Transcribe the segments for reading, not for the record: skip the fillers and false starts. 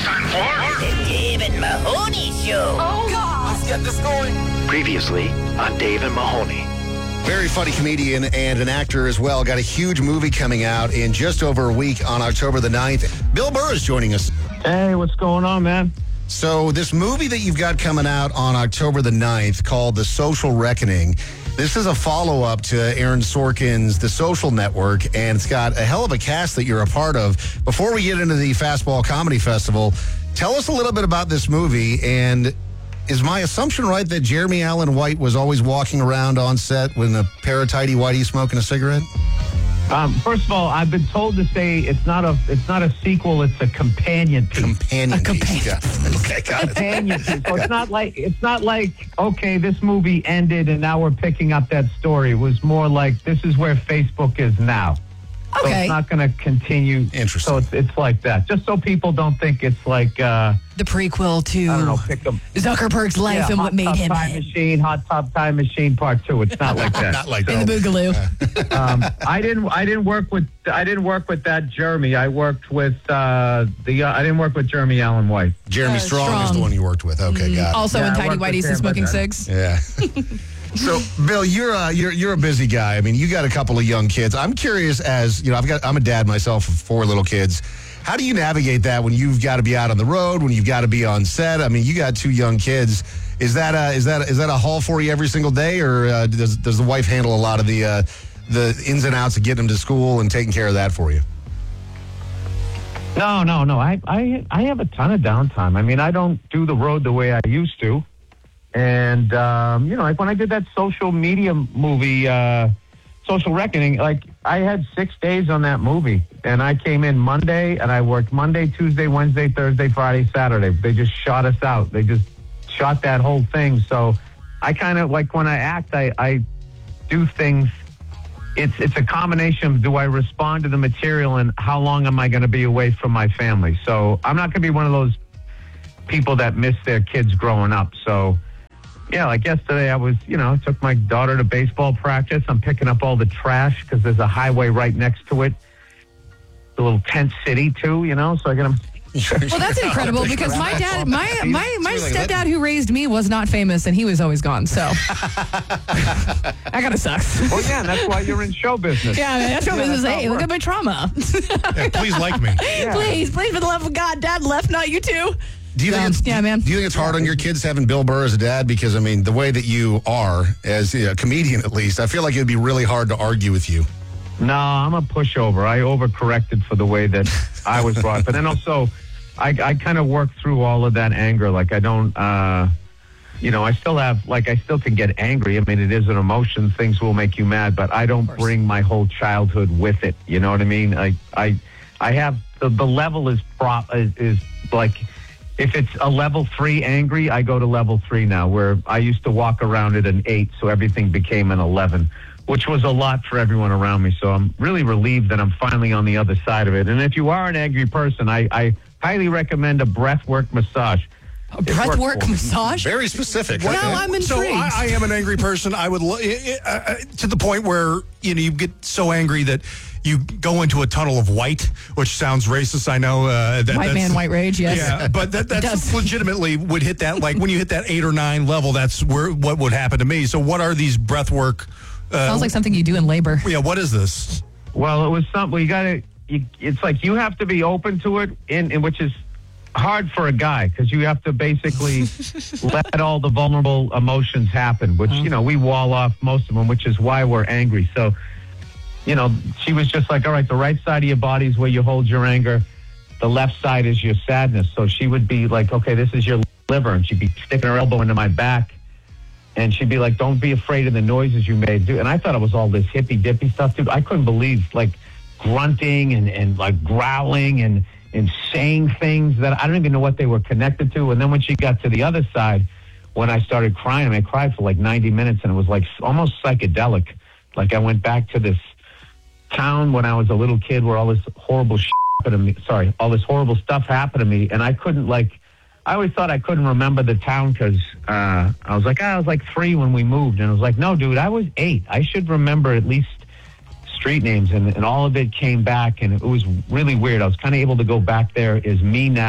time for The Dave and Mahoney Show. Oh, God. Let's get this going. Previously on Dave and Mahoney. Very funny comedian and an actor as well. Got a huge movie coming out in just over a week on October the 9th. Bill Burr is joining us. Hey, what's going on, man? So this movie that you've got coming out on October the 9th called The Social Reckoning, this is a follow-up to Aaron Sorkin's The Social Network, and it's got a hell of a cast that you're a part of. Before we get into the Fastball Comedy Festival, tell us a little bit about this movie, and is my assumption right that Jeremy Allen White was always walking around on set with a pair of tighty whitey smoking a cigarette? First of all, I've been told to say it's not a sequel; it's a companion piece. Companion piece. Yeah. Okay, got it. Companion piece. So it's not like okay, this movie ended and now we're picking up that story. It was more like this is where Facebook is now. Okay. So it's not going to continue. Interesting. So it's like that. Just so people don't think it's like The prequel to I don't know, pick them. Zuckerberg's life and what made him Hot Tub Time Machine Part 2. It's not like that. Not like in the Boogaloo. I didn't work with that Jeremy. I worked with I didn't work with Jeremy Allen White. Jeremy Strong is Strong. the one you worked with. Okay, got it. Also Yeah, in I tidy worked with whities him, and smoking but, cigs. Yeah. So, Bill, you're a busy guy. I mean, you got a couple of young kids. I'm curious, as you know, I'm a dad myself of 4 little kids. How do you navigate that when you've got to be out on the road, when you've got to be on set? I mean, you got 2 young kids. Is that a haul for you every single day, or does the wife handle a lot of the ins and outs of getting them to school and taking care of that for you? No. I have a ton of downtime. I mean, I don't do the road the way I used to. And, like when I did that social media movie, Social Reckoning, like I had 6 days on that movie. And I came in Monday and I worked Monday, Tuesday, Wednesday, Thursday, Friday, Saturday. They just shot us out. They just shot that whole thing. So I kind of like when I act, I do things. It's a combination of do I respond to the material and how long am I going to be away from my family? So I'm not going to be one of those people that miss their kids growing up. So, yeah, like yesterday I took my daughter to baseball practice. I'm picking up all the trash because there's a highway right next to it. It's a little tent city too, so I got to... Well, that's incredible because my dad, my stepdad who raised me was not famous and he was always gone. So that kind of sucks. Well, yeah, and that's why you're in show business. Yeah, man, that's show business. Hey, look at my trauma. Yeah, please like me. Yeah. Please, for the love of God, Dad left, not you too. Do you think man. Do you think it's hard on your kids having Bill Burr as a dad? Because I mean, the way that you are as a comedian, at least, I feel like it'd be really hard to argue with you. No, I'm a pushover. I overcorrected for the way that I was brought up. But then also, I kind of work through all of that anger. Like I don't, I still can get angry. I mean, it is an emotion. Things will make you mad, but I don't bring my whole childhood with it. You know what I mean? I have, the level is like, if it's a level 3 angry, I go to level 3 now, where I used to walk around at an 8, so everything became an 11. Which was a lot for everyone around me. So I'm really relieved that I'm finally on the other side of it. And if you are an angry person, I highly recommend a breathwork massage. A breathwork massage? Very specific. Now I'm intrigued. So I am an angry person. I would to the point where you get so angry that you go into a tunnel of white, which sounds racist. I know White man, white rage. Yes. Yeah, but that's legitimately would hit that. Like when you hit that 8 or 9 level, that's what would happen to me. So what are these breathwork? Sounds like something you do in labor. Yeah, what is this? Well, it was something it's like you have to be open to it, in which is hard for a guy because you have to basically let all the vulnerable emotions happen, which, we wall off most of them, which is why we're angry. So, she was just like, all right, the right side of your body is where you hold your anger. The left side is your sadness. So she would be like, okay, this is your liver. And she'd be sticking her elbow into my back. And she'd be like, don't be afraid of the noises you may do. And I thought it was all this hippy-dippy stuff, dude. I couldn't believe, like, grunting and like, growling and saying things that I don't even know what they were connected to. And then when she got to the other side, when I started crying, I cried for, like, 90 minutes, and it was, like, almost psychedelic. Like, I went back to this town when I was a little kid where all this horrible all this horrible stuff happened to me, and I couldn't, like... I always thought I couldn't remember the town because I was like 3 when we moved. And I was like, no, dude, I was 8. I should remember at least street names. And all of it came back, and it was really weird. I was kind of able to go back there as me now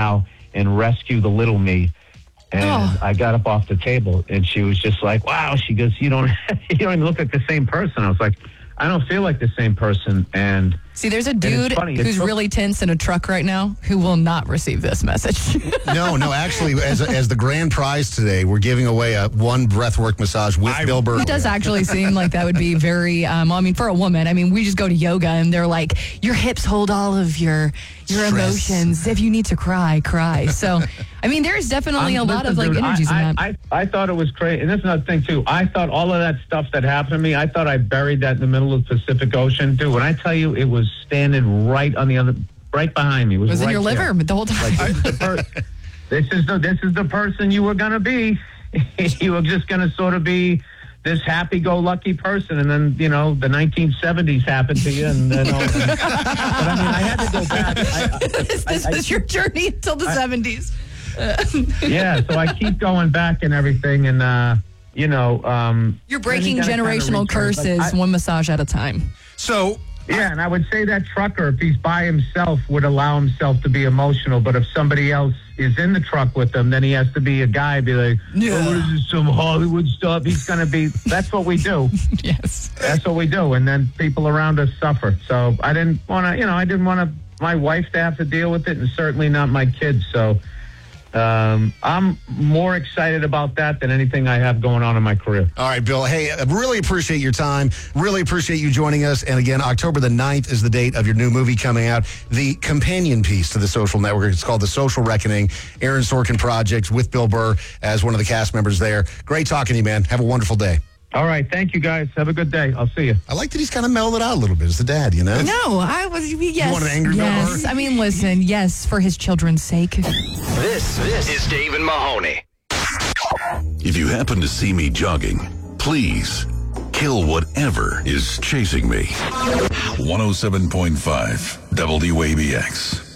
and rescue the little me. And Oh. I got up off the table, and she was just like, wow. She goes, you don't even look like the same person. I was like, I don't feel like the same person. And See, there's a dude funny. who's really tense in a truck right now who will not receive this message. No, actually, as the grand prize today, we're giving away a one breathwork massage with Bill Burr. It does actually seem like that would be very, for a woman, we just go to yoga and they're like, your hips hold all of your emotions. If you need to cry, cry. So, there's definitely a lot of energies in that. I thought it was crazy. And that's another thing, too. I thought all of that stuff that happened to me, I thought I buried that in the middle of the Pacific Ocean. Dude, when I tell you it was standing right behind me. It was in right your liver the whole time. This is the person you were going to be. You were just going to sort of be this happy-go-lucky person, and then, the 1970s happened to you, and then all. But I had to go back. This is your journey until the 70s. Yeah, so I keep going back and everything, and you're breaking generational curses one massage at a time. So. Yeah, and I would say that trucker, if he's by himself, would allow himself to be emotional. But if somebody else is in the truck with him, then he has to be a guy, be like, what is this, some Hollywood stuff? He's going to be, that's what we do. Yes. That's what we do. And then people around us suffer. So I didn't want to, my wife to have to deal with it, and certainly not my kids. So I'm more excited about that than anything I have going on in my career. All right, Bill. Hey, I really appreciate your time. Really appreciate you joining us. And again, October the 9th is the date of your new movie coming out. The companion piece to The Social Network. It's called The Social Reckoning. Aaron Sorkin Project with Bill Burr as one of the cast members there. Great talking to you, man. Have a wonderful day. All right. Thank you, guys. Have a good day. I'll see you. I like that he's kind of mellowed out a little bit as the dad, No, I was, yes. You want an angry Bill Yes. Burr? Listen, yes, for his children's sake. This is Dave and Mahoney. If you happen to see me jogging, please kill whatever is chasing me. 107.5 WABX.